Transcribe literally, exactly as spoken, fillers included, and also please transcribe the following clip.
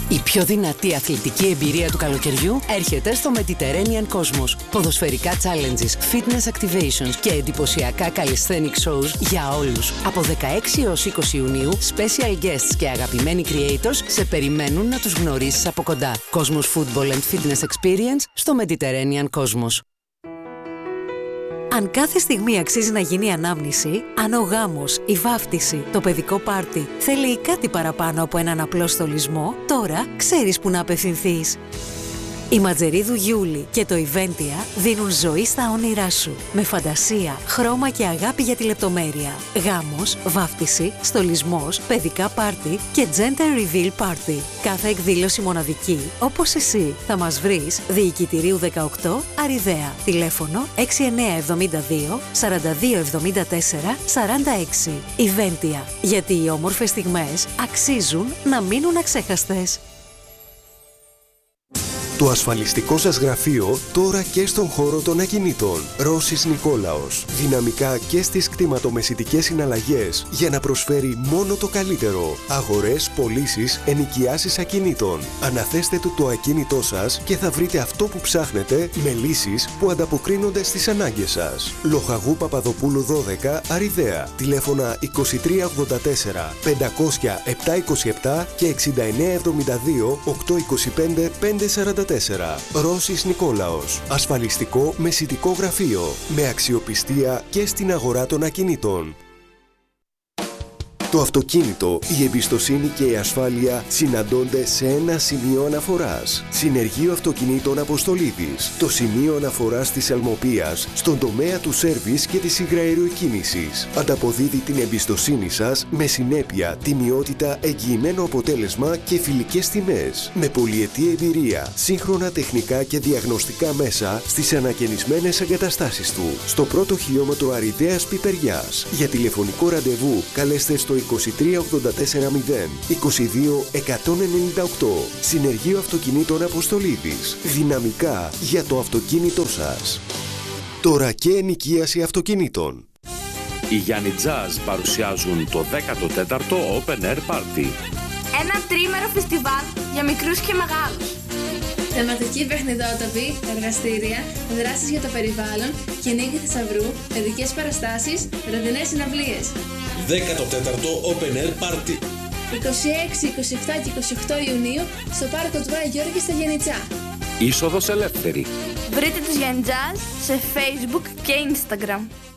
Η πιο δυνατή αθλητική εμπειρία του καλοκαιριού έρχεται στο Mediterranean Cosmos. Ποδοσφαιρικά challenges, fitness activations και εντυπωσιακά calisthenic shows για όλους. Από δεκαέξι έως είκοσι Ιουνίου, special guests και αγαπημένοι creators σε περιμένουν να τους γνωρίσεις από κοντά. Cosmos Football and Fitness Experience στο Mediterranean Cosmos. Αν κάθε στιγμή αξίζει να γίνει ανάμνηση, αν ο γάμος, η βάφτιση, το παιδικό πάρτι θέλει κάτι παραπάνω από έναν απλό στολισμό, τώρα ξέρεις που να απευθυνθείς. Η Ματζερίδου Γιούλη και το Ιβέντια δίνουν ζωή στα όνειρά σου, με φαντασία, χρώμα και αγάπη για τη λεπτομέρεια. Γάμος, βάφτιση, στολισμός, παιδικά πάρτι και gender reveal party. Κάθε εκδήλωση μοναδική, όπως εσύ. Θα μας βρεις Διοικητηρίου δεκαοκτώ, Αριδαία. Τηλέφωνο έξι εννιά εβδομήντα δύο σαράντα δύο εβδομήντα τέσσερα σαράντα έξι. Ιβέντια. Γιατί οι όμορφες στιγμές αξίζουν να μείνουν αξέχαστες. Το ασφαλιστικό σας γραφείο τώρα και στον χώρο των ακινήτων. Ρώσης Νικόλαος. Δυναμικά και στις κτηματομεσητικές συναλλαγές για να προσφέρει μόνο το καλύτερο. Αγορές, πωλήσεις, ενοικιάσεις ακινήτων. Αναθέστε του το ακίνητό σας και θα βρείτε αυτό που ψάχνετε με λύσεις που ανταποκρίνονται στις ανάγκες σας. Λοχαγού Παπαδοπούλου δώδεκα, Αριδαία. Τηλέφωνα είκοσι τρία ογδόντα τέσσερα πεντακόσια επτακόσια είκοσι επτά και εξήντα εννιά εβδομήντα δύο οκτακόσια είκοσι πέντε πεντακόσια σαράντα τέσσερα. Ρώσης Νικόλαος. Ασφαλιστικό μεσητικό γραφείο. Με αξιοπιστία και στην αγορά των ακινήτων. Το αυτοκίνητο, η εμπιστοσύνη και η ασφάλεια συναντώνται σε ένα σημείο αναφοράς. Συνεργείο Αυτοκινήτων Αποστολίδης. Το σημείο αναφοράς της Αλμοπίας στον τομέα του σέρβις και της υγραεριοκίνησης. Ανταποδίδει την εμπιστοσύνη σας με συνέπεια, τιμιότητα, εγγυημένο αποτέλεσμα και φιλικές τιμές. Με πολυετή εμπειρία, σύγχρονα τεχνικά και διαγνωστικά μέσα στις ανακαινισμένες εγκαταστάσεις του. Στο πρώτο χιλιόμετρο Αριδαίας Πιπεριάς. Για τηλεφωνικό ραντεβού καλέστε στο είκοσι τρία ογδόντα τέσσερα μηδέν είκοσι δύο εκατόν ενενήντα οκτώ. Συνεργείο Αυτοκινήτων Αποστολίδης. Δυναμικά για το αυτοκίνητό σας. Τώρα και ενοικίαση αυτοκινήτων. Οι Γιάννη Jazz παρουσιάζουν το δέκατο τέταρτο Open Air Party. Ένα τρίμερο φεστιβάλ για μικρούς και μεγάλους. Θεματική παιχνιδότοπη, εργαστήρια, δράσεις για το περιβάλλον, κυνήγι θησαυρού, παιδικές παραστάσεις, βραδινές συναυλίες. δέκατο τέταρτο Open Air Party. είκοσι έξι, είκοσι επτά και είκοσι οκτώ Ιουνίου στο πάρκο του Άι Γιώργη στα Γενιτσά. Είσοδος ελεύθερη. Βρείτε τους Γιάννη Jazz σε Facebook και Instagram.